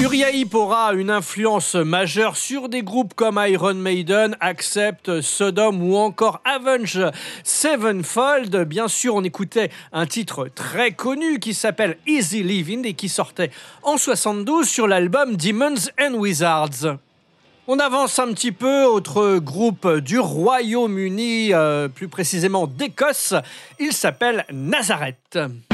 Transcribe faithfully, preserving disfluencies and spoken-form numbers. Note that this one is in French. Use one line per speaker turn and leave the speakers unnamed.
Uriah Heep aura une influence majeure sur des groupes comme Iron Maiden, Accept, Sodom ou encore Avenged Sevenfold. Bien sûr, on écoutait un titre très connu qui s'appelle Easy Living et qui sortait en soixante-douze sur l'album Demons and Wizards. On avance un petit peu, autre groupe du Royaume-Uni, euh, plus précisément d'Écosse, il s'appelle Nazareth.